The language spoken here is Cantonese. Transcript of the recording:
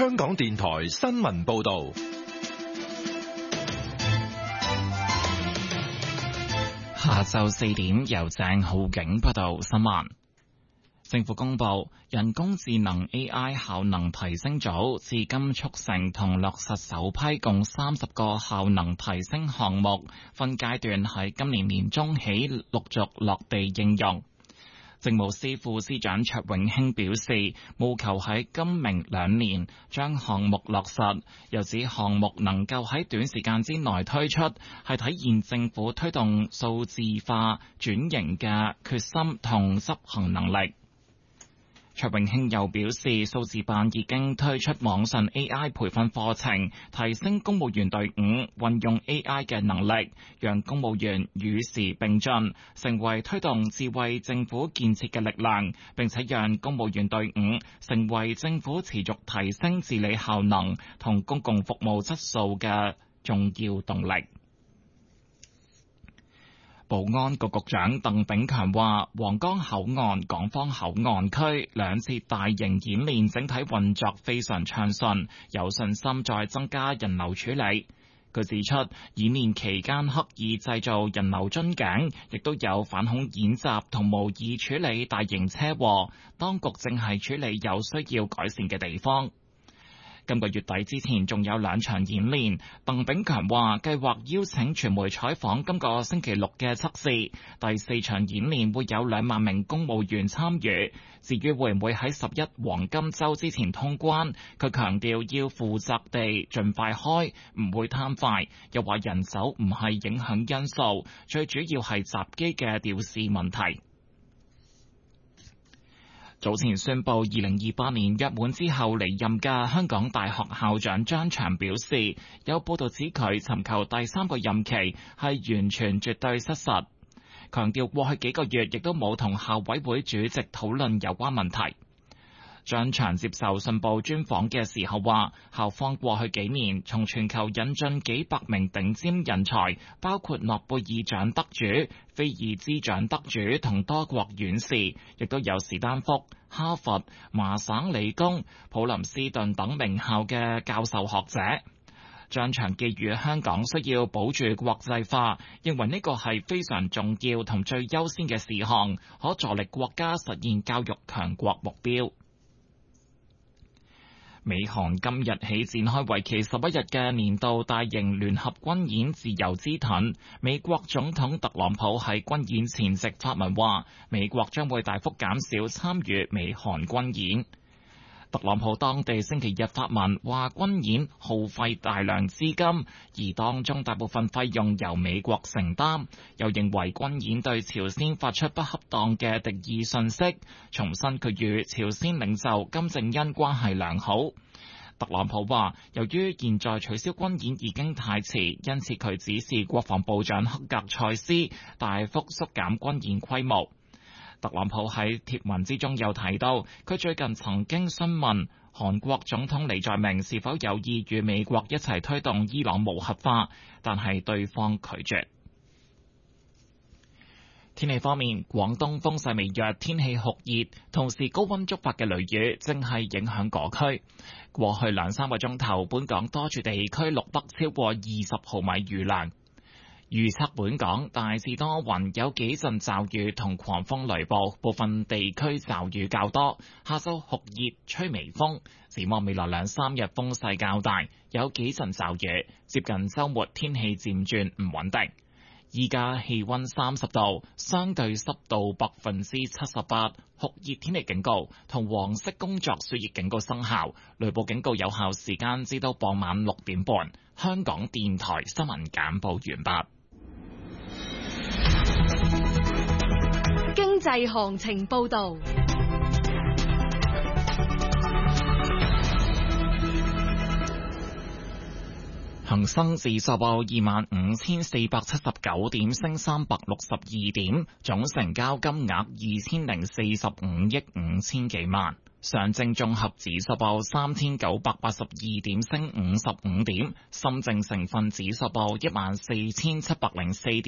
香港電台新聞報道。 下晝4點，由鄭浩景報道新聞。政府公布人工智能 AI 效能提升組至今促成同落實首批共30個效能提升項目，分階段喺今年年中起陸續落地應用。政務司副司長卓永興表示，務求喺今明兩年將項目落實，又指項目能夠喺短時間之內推出，係體現政府推動數字化轉型嘅決心同執行能力。卓永興又表示，數字辦已經推出網上 AI 培訓課程，提升公務員隊伍運用 AI 嘅能力，讓公務員與時並進，成為推動智慧政府建設嘅力量，並且讓公務員隊伍成為政府持續提升治理效能同公共服務質素嘅重要動力。保安局局長鄧炳強話，皇崗口岸、港方口岸區兩次大型演練整體運作非常暢順，有信心再增加人流處理。佢指出，演練期間刻意製造人流樽頸，亦都有反恐演習同模擬處理大型車禍，當局正係處理有需要改善嘅地方。今個月底之前仲有2場演練，鄧炳強話計劃邀請傳媒採訪今個星期六嘅測試，第4場演練會有2萬名公務員參與。至於會唔會喺11黃金週之前通關，佢強調要負責地盡快開，唔會貪快，又話人手唔係影響因素，最主要係閘機嘅調試問題。早前宣布2028年約滿之後離任嘅香港大學校長張翔表示，有報道指佢尋求第3個任期係完全絕對失實，強調過去幾個月亦都冇同校委會主席討論有關問題。張翔接受信報專訪嘅時候話，校方過去幾年從全球引進幾百名頂尖人才，包括諾貝爾獎得主、菲爾茲獎得主同多國院士，亦都有史丹福、哈佛、麻省理工、普林斯頓等名校嘅教授學者。張翔寄語香港需要保住國際化，認為呢個係非常重要同最優先嘅事項，可助力國家實現教育強國目標。美韓今日起展開為期11日嘅年度大型聯合軍演自由之盾。美國總統特朗普喺軍演前夕發文話，美國將會大幅減少參與美韓軍演。特朗普當地星期日發文話，軍演耗費大量資金，而當中大部分費用由美國承擔。又認為軍演對朝鮮發出不恰當嘅敵意訊息，重申佢與朝鮮領袖金正恩關係良好。特朗普話，由於現在取消軍演已經太遲，因此佢指示國防部長克格塞斯大幅縮減軍演規模。特朗普喺貼文之中又提到，佢最近曾經詢問韓國總統李在明是否有意與美國一齊推動伊朗無核化，但係對方拒絕。天氣方面，廣東風勢微弱，天氣酷熱，同時高溫觸發嘅雷雨正係影響各區。過去2-3個鐘頭，本港多處地區錄得超過20毫米雨量。預測本港大致多雲，有幾陣驟雨同狂風雷暴，部分地區驟雨較多。下晝酷熱，吹微風。展望未來2-3日風勢較大，有幾陣驟雨。接近週末天氣漸轉唔穩定。依家氣溫30度，相對濕度78%，酷熱天氣警告同黃色工作暑熱警告生效，雷暴警告有效時間至到傍晚6點半。香港電台新聞簡報完畢。 經濟行情報道。 恒生指數報25,479點，升362點，總成交金額2045億5千幾萬。上證綜合指數報3,982點，升55點。深證成分指數報14,704點。